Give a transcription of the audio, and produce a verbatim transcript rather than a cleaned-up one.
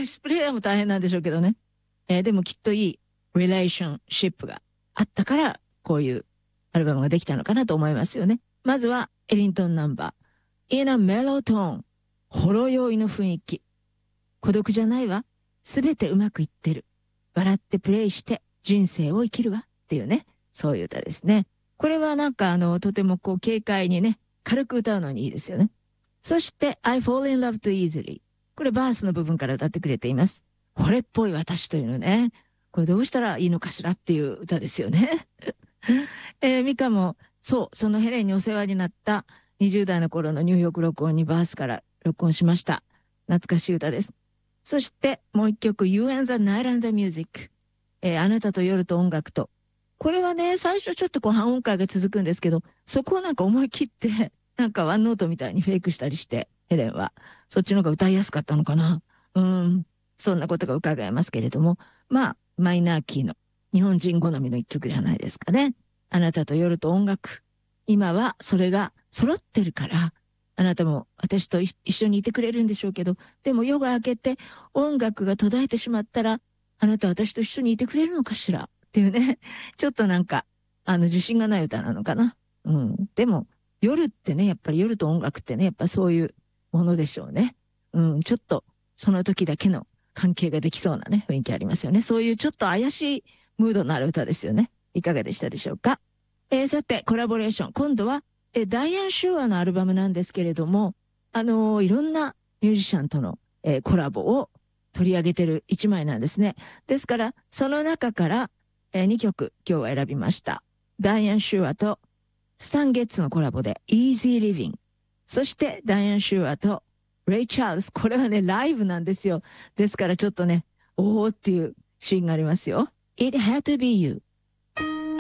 ベースプレイヤーも大変なんでしょうけどね。えー、でもきっといいリレーションシップがあったから、こういうアルバムができたのかなと思いますよね。まずは、エリントンナンバー。In a mellow tone。ほろ酔いの雰囲気。孤独じゃないわ。すべてうまくいってる。笑ってプレイして人生を生きるわ。っていうね。そういう歌ですね。これはなんかあの、とてもこう軽快にね、軽く歌うのにいいですよね。そして、I fall in love too easily。これバースの部分から歌ってくれています。惚れっぽい私というのね。これどうしたらいいのかしらっていう歌ですよね。えー、ミカも、そう、そのヘレンにお世話になったにじゅう代の頃の入浴録音にバースから録音しました。懐かしい歌です。そしてもう一曲、You and the Night and the Music。えー、あなたと夜と音楽と。これはね、最初ちょっとこう半音階が続くんですけど、そこをなんか思い切って、なんかワンノートみたいにフェイクしたりして、ヘレンは。そっちの方が歌いやすかったのかな。うん。そんなことが伺えますけれども。まあ、マイナーキーの日本人好みの一曲じゃないですかね。あなたと夜と音楽。今はそれが揃ってるから、あなたも私と一緒にいてくれるんでしょうけど、でも夜が明けて音楽が途絶えてしまったら、あなたは私と一緒にいてくれるのかしらっていうね。ちょっとなんか、あの、自信がない歌なのかな。うん。でも、夜ってね、やっぱり夜と音楽ってね、やっぱそういうものでしょうね。うん。ちょっと、その時だけの関係ができそうなね、雰囲気ありますよね。そういうちょっと怪しいムードのある歌ですよね。いかがでしたでしょうか。えー、さて、コラボレーション。今度は、えー、ダイアン・シュアのアルバムなんですけれども、あのー、いろんなミュージシャンとの、えー、コラボを取り上げてる一枚なんですね。ですから、その中から、えー、にきょく今日は選びました。ダイアン・シュアとスタン・ゲッツのコラボで Easy Living。そしてダイアン・シュアとレイ・チャールズ。これはね、ライブなんですよ。ですからちょっとね、おーっていうシーンがありますよ。It had to be you。